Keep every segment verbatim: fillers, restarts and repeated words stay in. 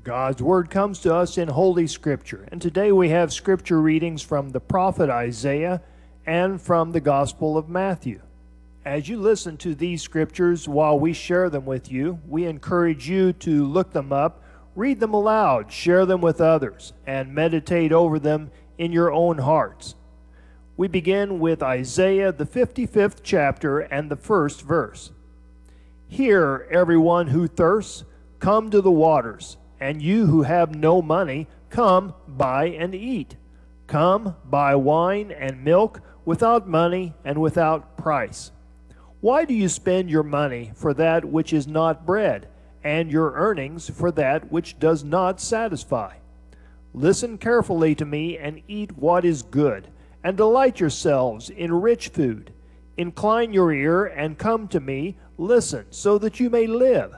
God's Word comes to us in Holy Scripture, and today we have Scripture readings from the prophet Isaiah and from the Gospel of Matthew. As you listen to these Scriptures while we share them with you, we encourage you to look them up, read them aloud, share them with others, and meditate over them in your own hearts. We begin with Isaiah, the fifty-fifth chapter, and the first verse. Hear, everyone who thirsts, come to the waters. And you who have no money, come, buy and eat. Come, buy wine and milk without money and without price. Why do you spend your money for that which is not bread, and your earnings for that which does not satisfy? Listen carefully to me and eat what is good, and delight yourselves in rich food. Incline your ear and come to me, listen, so that you may live.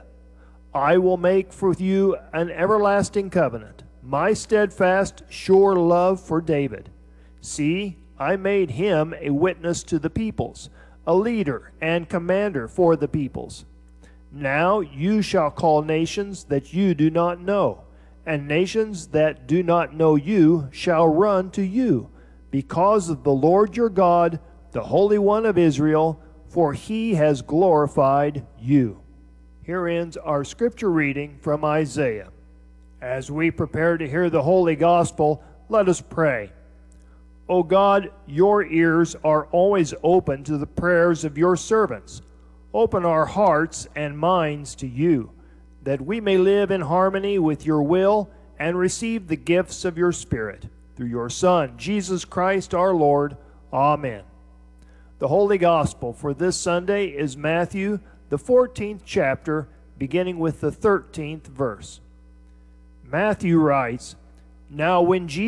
I will make for you an everlasting covenant, my steadfast, sure love for David. See, I made him a witness to the peoples, a leader and commander for the peoples. Now you shall call nations that you do not know, and nations that do not know you shall run to you, because of the Lord your God, the Holy One of Israel, for he has glorified you. Here ends our scripture reading from Isaiah. As we prepare to hear the Holy Gospel, let us pray. O God, your ears are always open to the prayers of your servants. Open our hearts and minds to you, that we may live in harmony with your will and receive the gifts of your Spirit. Through your Son, Jesus Christ our Lord. Amen. The Holy Gospel for this Sunday is Matthew, the fourteenth chapter, beginning with the thirteenth verse. Matthew writes, Now when Jesus